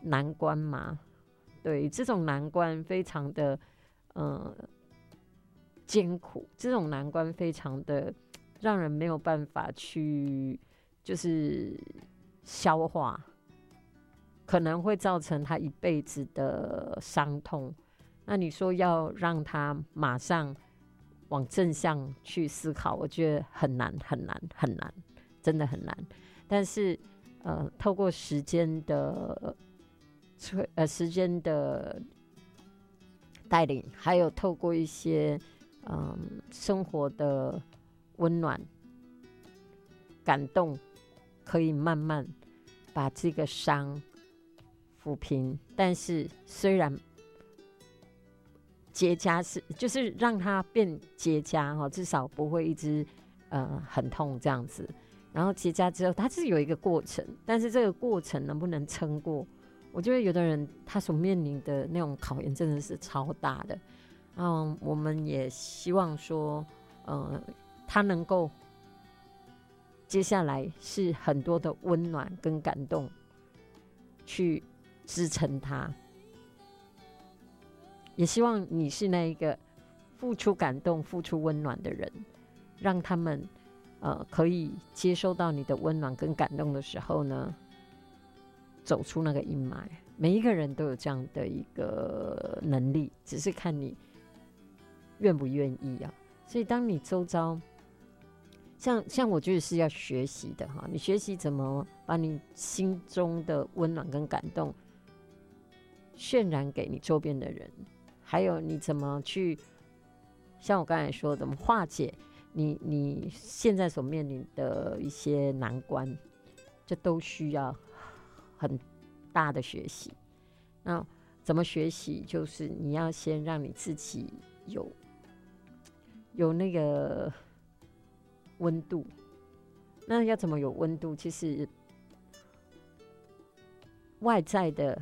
难关嘛，对，这种难关非常的艰苦，这种难关非常的让人没有办法去就是消化，可能会造成他一辈子的伤痛。那你说要让他马上往正向去思考，我觉得很难很难很难，真的很难。但是透过时间的带领，还有透过一些生活的温暖感动，可以慢慢把这个伤抚平。但是虽然结痂就是让它变结痂，至少不会一直很痛这样子。然后结痂之后它是有一个过程，但是这个过程能不能撑过，我觉得有的人他所面临的那种考验真的是超大的。我们也希望说他能够接下来是很多的温暖跟感动去支撑他，也希望你是那一个付出感动付出温暖的人，让他们可以接收到你的温暖跟感动的时候呢，走出那个阴霾。每一个人都有这样的一个能力，只是看你愿不愿意啊。所以当你周遭像我觉得是要学习的哈，你学习怎么把你心中的温暖跟感动渲染给你周边的人，还有你怎么去像我刚才说怎么化解你现在所面临的一些难关，这都需要很大的学习。那怎么学习，就是你要先让你自己有那个温度。那要怎么有温度，其实外在的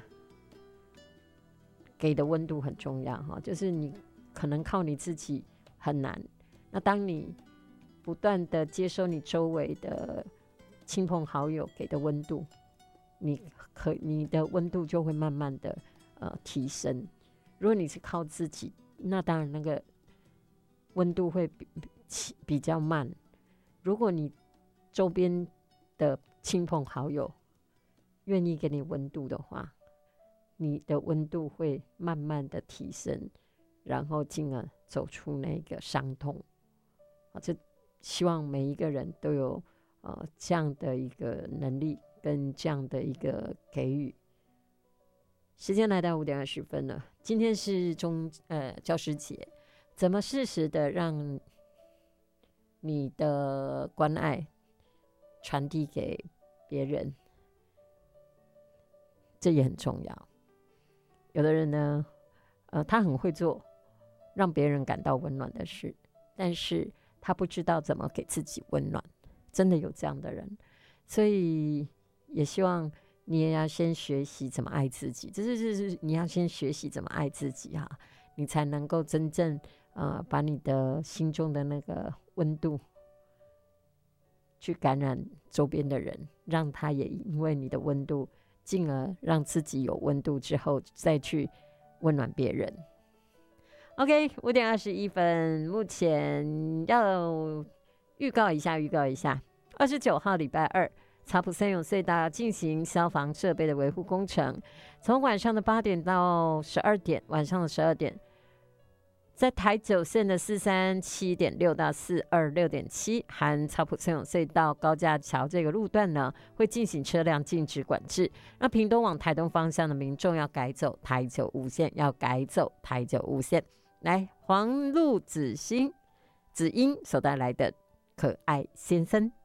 给的温度很重要，就是你可能靠你自己很难。那当你不断的接收你周围的亲朋好友给的温度，你的温度就会慢慢的提升。如果你是靠自己，那当然那个温度会比较慢。如果你周边的亲朋好友愿意给你温度的话，你的温度会慢慢的提升，然后进而走出那个伤痛。这希望每一个人都有这样的一个能力跟这样的一个给予。时间来到5:20了，今天是教师节，怎么适时的让你的关爱传递给别人，这也很重要。有的人呢他很会做让别人感到温暖的事，但是他不知道怎么给自己温暖，真的有这样的人。所以也希望你也要先学习怎么爱自己，这是你要先学习怎么爱自己哈，你才能够真正把你的心中的那个温度去感染周边的人，让他也因为你的温度，进而让自己有温度之后再去温暖别人。OK， 5:21，目前要预告一下，29号礼拜二，茶埔森永隧道进行消防设备的维护工程，从晚上的8点到12点，晚上的12点，在台九线的437.6到426.7，含茶埔森永隧道高架桥这个路段呢，会进行车辆禁止管制。那屏东往台东方向的民众要改走台九五线，来，黄路子英所带来的可爱先生。